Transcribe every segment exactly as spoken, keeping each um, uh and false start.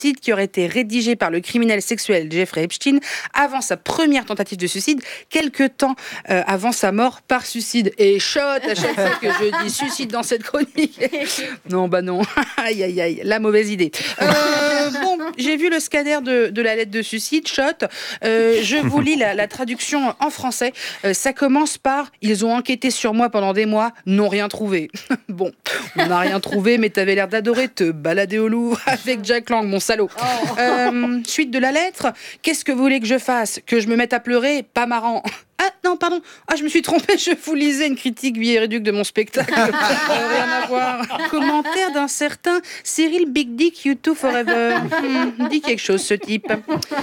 qui aurait été rédigé par le criminel sexuel Jeffrey Epstein avant sa première tentative de suicide, quelque temps euh, avant sa mort par suicide. Et shot à chaque fois que je dis suicide dans cette chronique. Non, bah non. Aïe, aïe, aïe. La mauvaise idée. Euh, bon, j'ai vu le scanner de, de la lettre de suicide, shot. Euh, je vous lis la, la traduction en français. Euh, ça commence par « Ils ont enquêté sur moi pendant des mois, n'ont rien trouvé. » Bon, on n'a rien trouvé, mais t'avais l'air d'adorer te balader au Louvre avec Jack Lang, mon salaud. Oh. Euh, suite de la lettre, qu'est-ce que vous voulez que je fasse? Que je me mette à pleurer? Pas marrant. Ah non, pardon, ah, je me suis trompée, je vous lisais une critique vieille-réduque de mon spectacle. euh, rien à voir. Commentaire d'un certain Cyril Big Dick, You Too Forever. Hmm, dit quelque chose, ce type.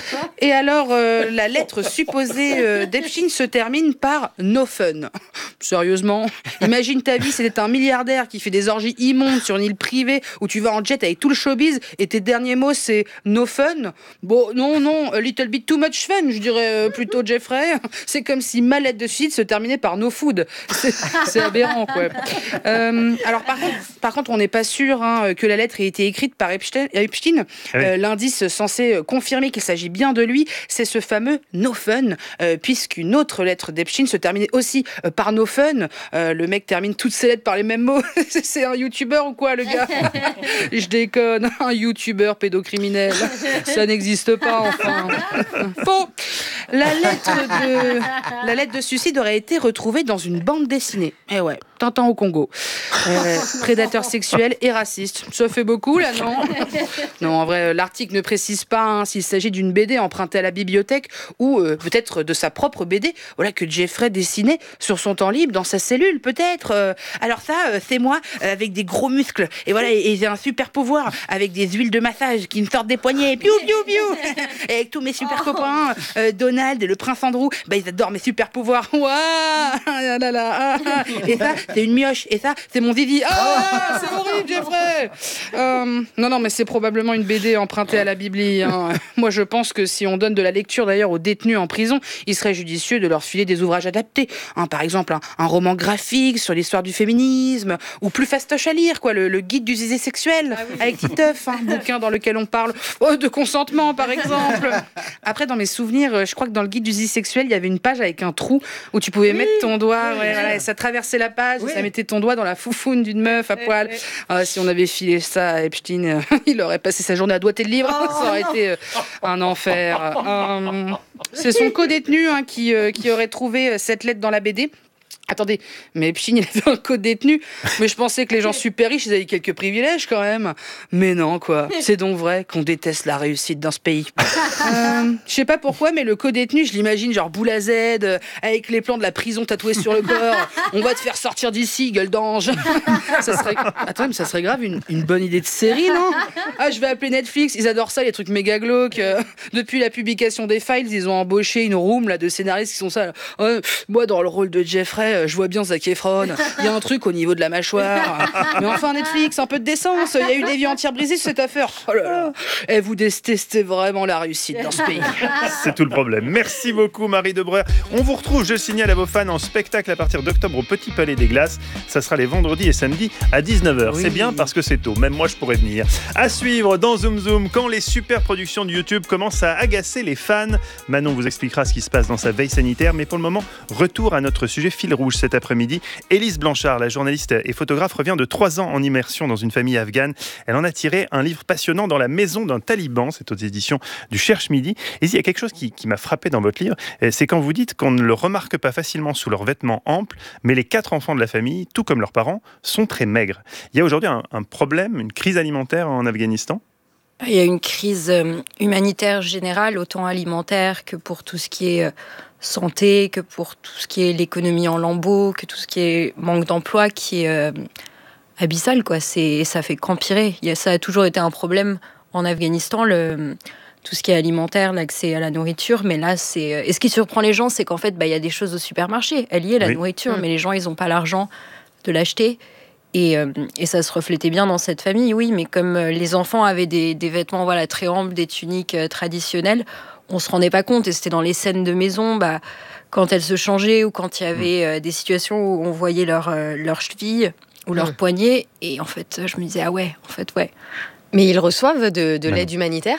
Et alors, euh, la lettre supposée euh, d'Epstein se termine par « No fun ». Sérieusement, imagine ta vie, c'était un milliardaire qui fait des orgies immondes sur une île privée où tu vas en jet avec tout le showbiz et tes derniers mots, c'est « No fun ». Bon, non, non, a little bit too much fun, je dirais euh, plutôt Jeffrey. C'est comme si ma lettre de suicide se terminait par no food. C'est, c'est aberrant, quoi. Euh, alors, par contre, par contre, on n'est pas sûr hein, que la lettre ait été écrite par Epstein. Epstein. Ah oui. euh, l'indice censé confirmer qu'il s'agit bien de lui, c'est ce fameux no fun, euh, puisqu'une autre lettre d'Epstein se terminait aussi euh, par no fun. Euh, le mec termine toutes ses lettres par les mêmes mots. C'est un youtubeur ou quoi, le gars? Je déconne. Un youtubeur pédocriminel. Ça n'existe pas, enfin. Faux. La lettre de... La lettre de suicide aurait été retrouvée dans une bande dessinée. Eh ouais, Tintin au Congo. Euh, prédateur sexuel et raciste. Ça fait beaucoup, là, non? Non, en vrai, l'article ne précise pas hein, s'il s'agit d'une B D empruntée à la bibliothèque ou euh, peut-être de sa propre B D, voilà, que Jeffrey dessinait sur son temps libre, dans sa cellule, peut-être. Euh, alors ça, euh, c'est moi, euh, avec des gros muscles. Et voilà, et, et j'ai un super pouvoir, avec des huiles de massage qui me sortent des poignets. Piou, piou, piou. Et avec tous mes super copains, euh, Donald et le prince Andrew, bah, ils adorent mes super pouvoirs. Waouh, là, là, là. Et ça, c'est une mioche. Et ça, c'est mon zizi. Ah, c'est horrible, Jeffrey. Euh, non, non, mais c'est probablement une B D empruntée à la Bibli. Hein. Moi, je pense que si on donne de la lecture, d'ailleurs, aux détenus en prison, il serait judicieux de leur filer des ouvrages adaptés. Hein, par exemple, un, un roman graphique sur l'histoire du féminisme, ou plus fastoche à lire, quoi, le, le guide du zizé sexuel, ah oui. Avec Titeuf, un hein, bouquin dans lequel on parle oh, de consentement, par exemple. Après, dans mes souvenirs, je crois que dans le guide du zizé sexuel, il y avait une page avec un trou où tu pouvais oui, mettre ton doigt, oui, ouais, voilà, et ça traversait la page, oui. Et ça mettait ton doigt dans la foufoune d'une meuf à oui, poil. Oui. Ah, si on avait filé ça à Epstein, euh, il aurait passé sa journée à doigter le livre, oh, ça aurait non. été euh, un enfer. Euh, c'est son co-détenu hein, qui, euh, qui aurait trouvé cette lettre dans la B D. Attendez, mais Epstein, il avait un code détenu. Mais je pensais que les gens super riches, ils avaient quelques privilèges quand même. Mais non, quoi. C'est donc vrai qu'on déteste la réussite dans ce pays. Euh, je sais pas pourquoi, mais le code détenu, je l'imagine genre boule à Z, euh, avec les plans de la prison tatoués sur le corps. On va te faire sortir d'ici, gueule d'ange. Ça serait... Attends, mais ça serait grave, une, une bonne idée de série, non? Ah, je vais appeler Netflix. Ils adorent ça, les trucs méga glauques. Euh, depuis la publication des Files, ils ont embauché une room là, de scénaristes qui sont ça. Là. Euh, moi, dans le rôle de Jeffrey, je vois bien Zac Efron, il y a un truc au niveau de la mâchoire. Mais enfin, Netflix, un peu de décence. Il y a eu des vies entières brisées sur cette affaire. Oh là là. Et vous détestez vraiment la réussite dans ce pays. C'est tout le problème. Merci beaucoup, Marie Debreur. On vous retrouve, je signale à vos fans, en spectacle à partir d'octobre au Petit Palais des Glaces. Ça sera les vendredis et samedis à dix-neuf heures. Oui. C'est bien parce que c'est tôt. Même moi, je pourrais venir. À suivre dans Zoom Zoom, quand les super productions de YouTube commencent à agacer les fans. Manon vous expliquera ce qui se passe dans sa veille sanitaire. Mais pour le moment, retour à notre sujet fil rouge cet après-midi. Élise Blanchard, la journaliste et photographe, revient de trois ans en immersion dans une famille afghane. Elle en a tiré un livre passionnant, Dans la maison d'un taliban. C'est aux éditions du Cherche Midi. Et il y a quelque chose qui, qui m'a frappé dans votre livre, c'est quand vous dites qu'on ne le remarque pas facilement sous leurs vêtements amples, mais les quatre enfants de la famille, tout comme leurs parents, sont très maigres. Il y a aujourd'hui un, un problème, une crise alimentaire en Afghanistan ? Il y a une crise humanitaire générale, autant alimentaire que pour tout ce qui est santé, que pour tout ce qui est l'économie en lambeaux, que tout ce qui est manque d'emploi, qui est euh, abyssal, quoi. C'est, ça fait qu'empirer. Il y a, ça a toujours été un problème en Afghanistan, le, tout ce qui est alimentaire, l'accès à la nourriture. Mais là, c'est... Et ce qui surprend les gens, c'est qu'en fait, bah, y a des choses au supermarché. Elle y est, la oui. nourriture, mmh. mais les gens, ils n'ont pas l'argent de l'acheter. Et, euh, et ça se reflétait bien dans cette famille, oui, mais comme euh, les enfants avaient des, des vêtements voilà, très amples, des tuniques euh, traditionnelles, on ne se rendait pas compte. Et c'était dans les scènes de maison, bah, quand elles se changeaient ou quand il y avait euh, des situations où on voyait leurs euh, leur chevilles ou leurs mmh. poignets. Et en fait, je me disais, ah ouais, en fait, ouais, Mais ils reçoivent de, de Ben l'aide humanitaire